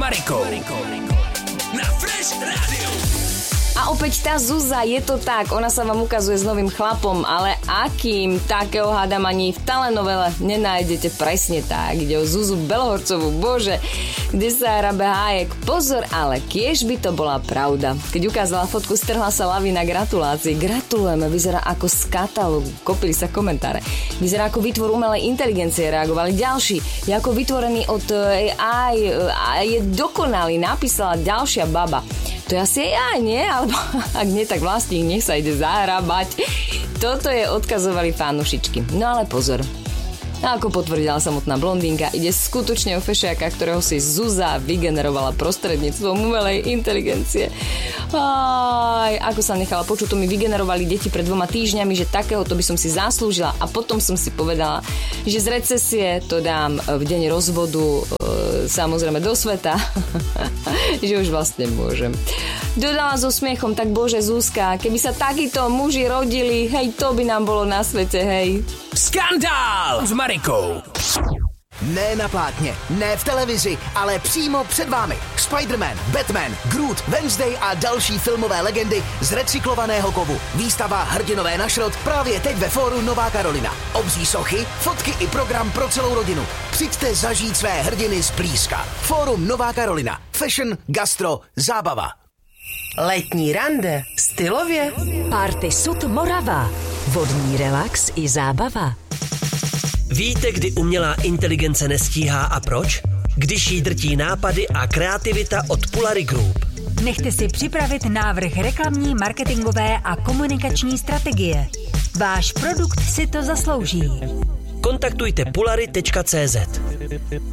Marikou na Fresh Radio. A opäť tá Zuza, je to tak, ona sa vám ukazuje s novým chlapom, ale akým, takého hádam ani v telenovele nenájdete presne tak. Ide o Zuzu Belohorcovú, bože, kde sa hrabe Hájek. Pozor, ale kiež by to bola pravda. Keď ukázala fotku, strhla sa lavina gratulácií. Gratulujeme, vyzerá ako z katalógu, kopili sa komentáre. Vyzerá ako výtvor umelej inteligencie, reagovali ďalší. Je ako vytvorený od AI, je dokonalý, napísala ďalšia baba. To je asi aj nie, alebo ak nie, tak vlastník nech sa ide zahrabať. Toto je odkazovali fanúšičky. No ale pozor. A ako potvrdila samotná blondínka, ide skutočne o fešiaka, ktorého si Zuza vygenerovala prostredníctvom umelej inteligencie. Aj, ako sa nechala počuť, to mi vygenerovali deti pred 2 týždňami, že takéhoto by som si zaslúžila a potom som si povedala, že z recesie to dám v deň rozvodu samozrejme do sveta, že už vlastne môžem. Dodala so smiechom, tak bože Zuzka, keby sa takíto muži rodili, hej, to by nám bolo na svete, hej. Skandál s Marikou. Ne na plátně, ne v televizi, ale přímo před vámi. Spider-Man, Batman, Groot, Wednesday a další filmové legendy z recyklovaného kovu. Výstava Hrdinové na šrot právě teď ve fóru Nová Karolina. Obří sochy, fotky i program pro celou rodinu. Přijďte zažít své hrdiny zblízka. Fórum Nová Karolina. Fashion, gastro, zábava. Letní rande, stylově. Party Sud Morava. Vodní relax i zábava. Víte, kdy umělá inteligence nestíhá a proč? Když jí drtí nápady a kreativita od Pulary Group. Nechte si připravit návrh reklamní, marketingové a komunikační strategie. Váš produkt si to zaslouží. Kontaktujte pulary.cz.